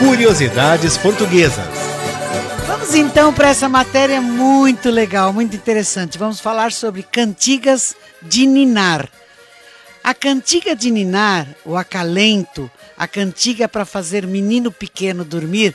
Curiosidades Portuguesas. Vamos então para essa matéria muito legal, muito interessante. Vamos falar sobre cantigas de ninar. A cantiga de ninar, o acalento, a cantiga para fazer menino pequeno dormir,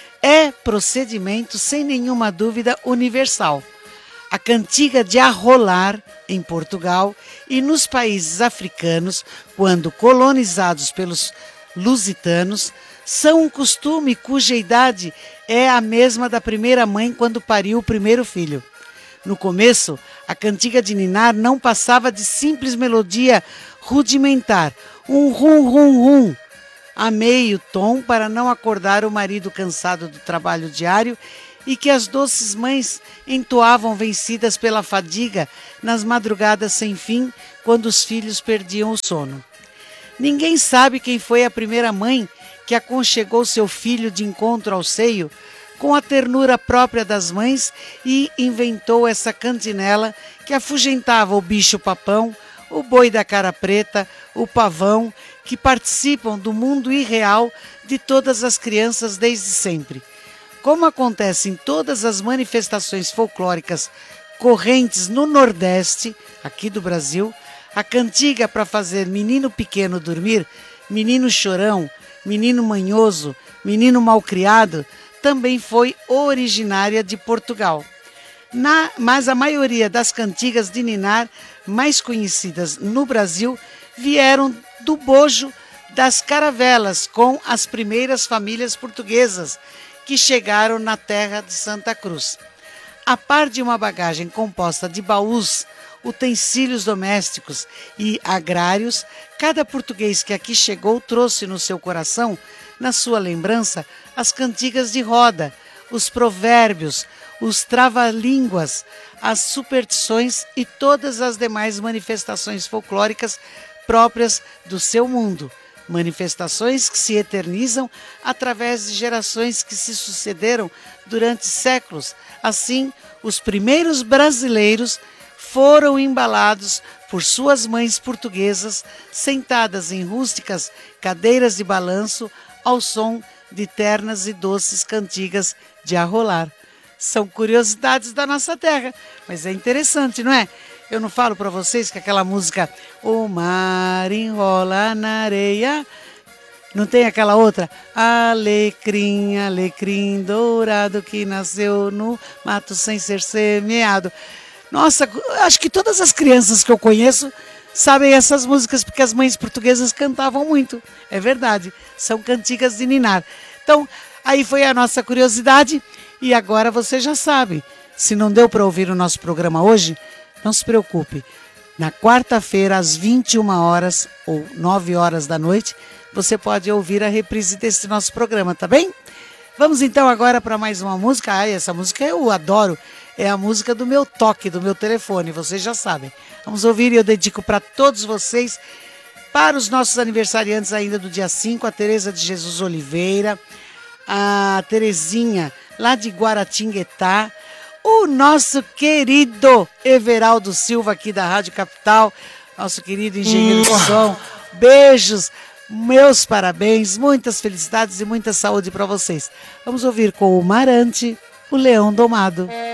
é procedimento, sem nenhuma dúvida, universal. A cantiga de arrolar, em Portugal e nos países africanos, quando colonizados pelos lusitanos, são um costume cuja idade é a mesma da primeira mãe quando pariu o primeiro filho. No começo, a cantiga de ninar não passava de simples melodia rudimentar, um rum-rum-rum, a meio tom para não acordar o marido cansado do trabalho diário e que as doces mães entoavam vencidas pela fadiga nas madrugadas sem fim, quando os filhos perdiam o sono. Ninguém sabe quem foi a primeira mãe que aconchegou seu filho de encontro ao seio com a ternura própria das mães e inventou essa cantinela que afugentava o bicho-papão, o boi da cara preta, o pavão, que participam do mundo irreal de todas as crianças desde sempre. Como acontece em todas as manifestações folclóricas correntes no Nordeste, aqui do Brasil, a cantiga para fazer menino pequeno dormir, menino chorão, menino manhoso, menino malcriado, também foi originária de Portugal. Mas a maioria das cantigas de ninar mais conhecidas no Brasil vieram do bojo das caravelas com as primeiras famílias portuguesas que chegaram na terra de Santa Cruz. A par de uma bagagem composta de baús, utensílios domésticos e agrários, cada português que aqui chegou trouxe no seu coração, na sua lembrança, as cantigas de roda, os provérbios, os trava-línguas, as superstições e todas as demais manifestações folclóricas próprias do seu mundo. Manifestações que se eternizam através de gerações que se sucederam durante séculos. Assim, os primeiros brasileiros foram embalados por suas mães portuguesas, sentadas em rústicas cadeiras de balanço, ao som de ternas e doces cantigas de arrolar. São curiosidades da nossa terra, mas é interessante, não é? Eu não falo para vocês que aquela música O mar enrola na areia, não tem aquela outra? Alecrim, alecrim dourado que nasceu no mato sem ser semeado. Nossa, acho que todas as crianças que eu conheço sabem essas músicas porque as mães portuguesas cantavam muito. É verdade, são cantigas de ninar. Então, aí foi a nossa curiosidade e agora você já sabe. Se não deu para ouvir o nosso programa hoje, não se preocupe. Na quarta-feira, às 21 horas ou 9 horas da noite, você pode ouvir a reprise desse nosso programa, tá bem? Vamos então agora para mais uma música. Ai, essa música eu adoro. É a música do meu toque, do meu telefone, vocês já sabem. Vamos ouvir e eu dedico para todos vocês, para os nossos aniversariantes ainda do dia 5, a Tereza de Jesus Oliveira, a Terezinha lá de Guaratinguetá, o nosso querido Everaldo Silva aqui da Rádio Capital, nosso querido engenheiro de som. Beijos, meus parabéns, muitas felicidades e muita saúde para vocês. Vamos ouvir com o Marante, o Leão Domado.